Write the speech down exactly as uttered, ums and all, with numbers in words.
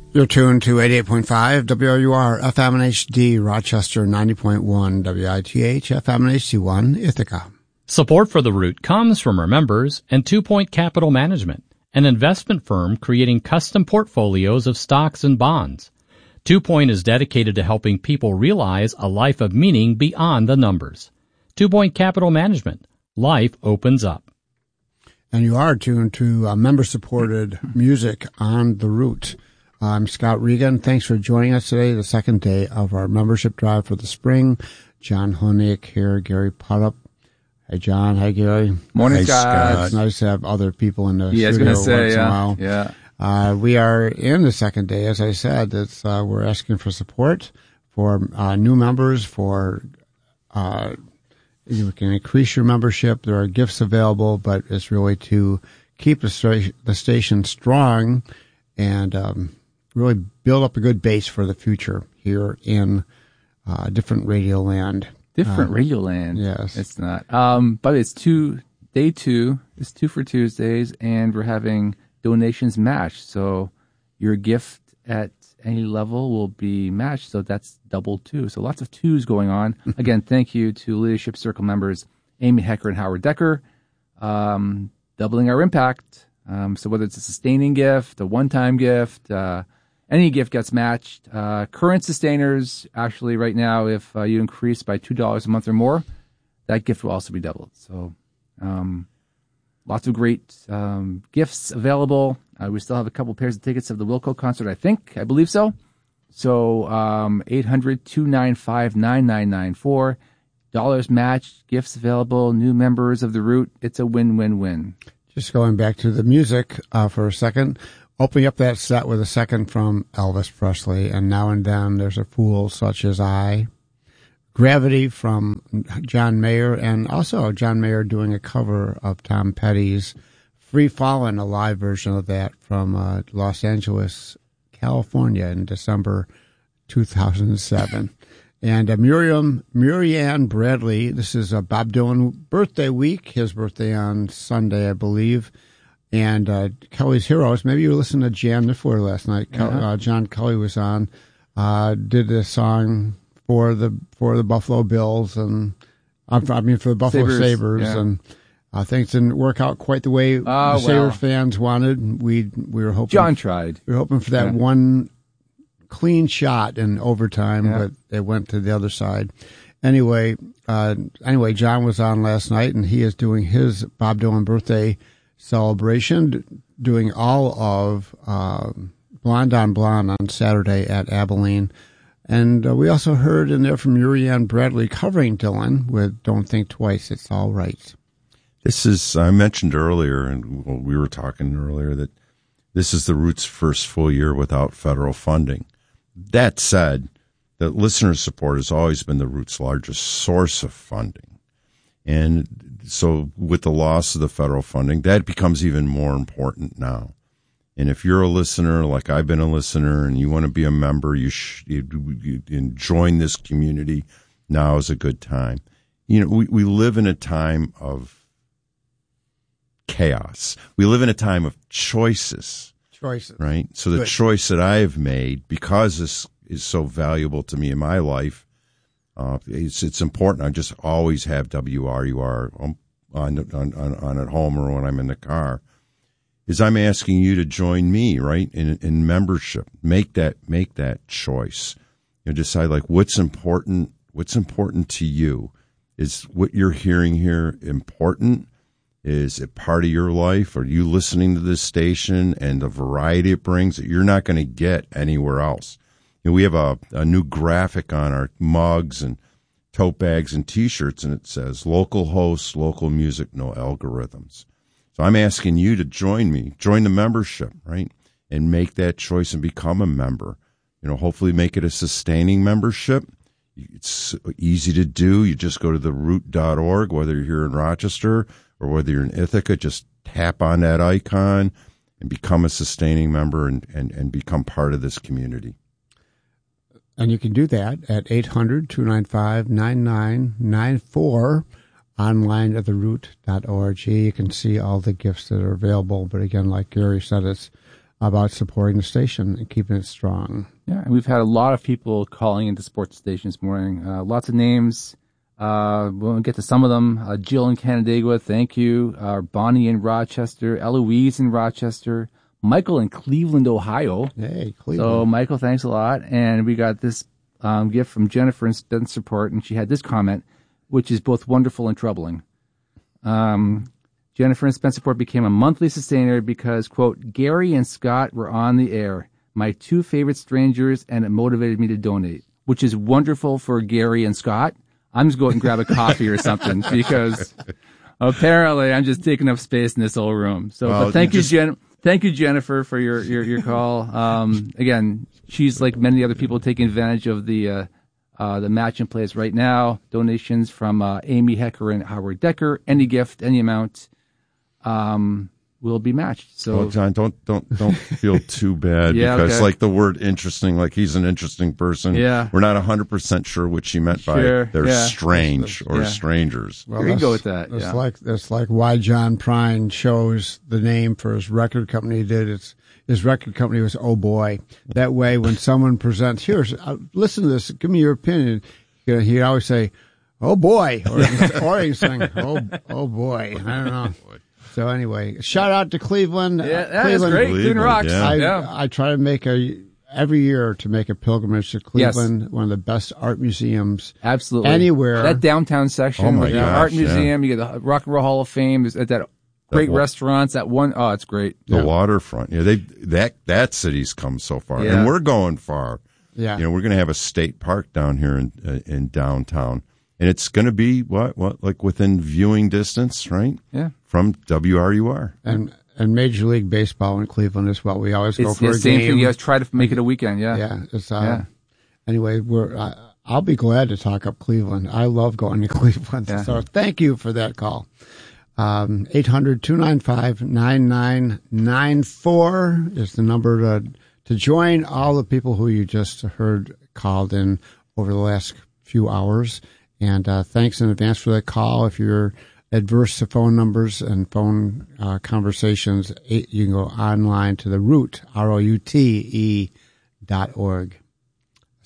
You're tuned to eighty-eight point five W R U R F M and H D, Rochester ninety point one W I T H F M and H D one, Ithaca. Support for The Root comes from our members and Two Point Capital Management, an investment firm creating custom portfolios of stocks and bonds. Two Point is dedicated to helping people realize a life of meaning beyond the numbers. Two Point Capital Management. Life opens up. And you are tuned to uh, member-supported music on The Root. I'm Scott Regan. Thanks for joining us today, the second day of our membership drive for the spring. John Honig here, Gary Putup. Hey, John. Hey, Gary. Morning, hey, Scott. Scott. It's nice to have other people in the yeah, studio I was gonna say, once yeah, in a while. Yeah. Uh, we are in the second day, as I said. It's, uh, we're asking for support for uh, new members, for uh, you can increase your membership. There are gifts available, but it's really to keep the, sta- the station strong and um, really build up a good base for the future here in uh, different radio land. Different um, radio land. Yes. It's not. Um, but it's two, day two. It's two for Tuesdays, and we're having donations matched. So your gift at any level will be matched. So that's double two. So lots of twos going on. Again, thank you to Leadership Circle members Amy Hecker and Howard Decker, um, doubling our impact. Um, so whether it's a sustaining gift, a one-time gift, uh, any gift gets matched. Uh, current sustainers, actually right now, if uh, you increase by two dollars a month or more, that gift will also be doubled. So um, lots of great um, gifts available. Uh, we still have a couple pairs of tickets of the Wilco concert, I think. I believe so. So um, eight hundred, two nine five, nine nine nine four. Dollars matched, gifts available, new members of The Root. It's a win-win-win. Just going back to the music uh, for a second, opening up that set with a second from Elvis Presley, and Now and Then There's a Fool Such as I. Gravity from John Mayer, and also John Mayer doing a cover of Tom Petty's Free Fallin', a live version of that from uh, Los Angeles, California in December two thousand seven. And uh, Miriam, Murianne Bradley, this is uh, Bob Dylan birthday week, his birthday on Sunday, I believe. And uh, Kelly's Heroes, maybe you listened to Jan Niffler last night. Uh-huh. Uh, John Kelly was on, uh, did a song for the for the Buffalo Bills, and uh, I mean for the Buffalo Sabres, Sabres yeah. and uh, things didn't work out quite the way oh, the well. Sabres fans wanted. We we were hoping John tried. We were hoping for that yeah. one clean shot in overtime, yeah. but it went to the other side. Anyway, uh, anyway, John was on last night, and he is doing his Bob Dylan birthday celebration, doing all of uh, Blonde on Blonde on Saturday at Abilene. And uh, we also heard in there from Murianne Bradley covering Dylan with Don't Think Twice, It's All Right. This is, I mentioned earlier, and well, we were talking earlier, that this is the Roots' first full year without federal funding. That said, the listener support has always been the Roots' largest source of funding. And so with the loss of the federal funding, that becomes even more important now. And if you're a listener, like I've been a listener, and you want to be a member, you, sh- you, you, you join this community, now is a good time. You know, we, we live in a time of chaos. We live in a time of choices. Choices. Right? So the Good. choice that I have made, because this is so valuable to me in my life, uh, it's it's important. I just always have W R U R on, on, on, on at home or when I'm in the car. Is I'm asking you to join me, right, in in membership. Make that make that choice. You know, decide like what's important. What's important to you? Is what you're hearing here important? Is it part of your life? Are you listening to this station and the variety it brings that you're not going to get anywhere else? You know, we have a, a new graphic on our mugs and tote bags and T-shirts, and it says, local hosts, local music, no algorithms. So I'm asking you to join me, join the membership, right, and make that choice and become a member. You know, hopefully make it a sustaining membership. It's easy to do. You just go to the root dot org, whether you're here in Rochester or whether you're in Ithaca, just tap on that icon and become a sustaining member and, and, and become part of this community. And you can do that at eight hundred, two nine five, nine nine nine four, online at the root dot org. You can see all the gifts that are available. But again, like Gary said, it's about supporting the station and keeping it strong. Yeah, and we've had a lot of people calling into sports station this morning. Uh, lots of names. Uh, we'll get to some of them. Uh, Jill in Canandaigua, thank you. Uh, Bonnie in Rochester. Eloise in Rochester. Michael in Cleveland, Ohio. Hey, Cleveland. So, Michael, thanks a lot. And we got this um, gift from Jennifer in Spencerport, and she had this comment, which is both wonderful and troubling. Um, Jennifer in Spencerport became a monthly sustainer because, quote, Gary and Scott were on the air, my two favorite strangers, and it motivated me to donate, which is wonderful for Gary and Scott. I'm just going to grab a coffee or something because apparently I'm just taking up space in this old room. So well, but thank you, you, just... Jen. Thank you, Jennifer, for your, your, your call. Um, again, she's like many other people taking advantage of the, uh, uh, the match in place right now. Donations from, uh, Amy Hecker and Howard Decker. Any gift, any amount, um, will be matched. So, well, John, don't, don't, don't feel too bad yeah, because okay. like the word interesting, like he's an interesting person. Yeah. We're not a hundred percent sure what she meant Sure, by they're yeah. strange or Yeah. strangers. Well, you can that's- go with that. That's Yeah. like that's like why John Prine chose the name for his record company he did. It's his record company was Oh Boy. That way, when someone presents, here's uh, listen to this, give me your opinion. You know, he'd always say, "Oh boy," or, or he'd sing, "Oh oh boy." I don't know. So anyway, shout out to Cleveland. Yeah, Uh, that Cleveland, is great. Cleveland, Cleveland rocks. yeah. I, yeah. I try to make a every year to make a pilgrimage to Cleveland, one of the best art museums Absolutely. anywhere. That downtown section, Oh, my with the gosh, art yeah. museum, you get the Rock and Roll Hall of Fame, there's- at that great wa- restaurants, that one, oh, it's great. The Yeah. waterfront. Yeah, they that that city's come so far, Yeah. and we're going far. Yeah. You know, we're going to have a state park down here in uh, in downtown, and it's going to be what what like within viewing distance, right? Yeah. From W R U R. and and Major League Baseball in Cleveland as well. We always go It's for the a same game. thing. You guys try to make it a weekend. Yeah. Yeah, it's uh, Yeah. anyway. We're uh, I'll be glad to talk up Cleveland. I love going to Cleveland. Yeah. So thank you for that call. Um, eight hundred, two nine five, nine nine nine four is the number to to join all the people who you just heard called in over the last few hours. And uh, thanks in advance for that call. If you're adverse to phone numbers and phone uh, conversations, you can go online to the root, R O U T E dot org.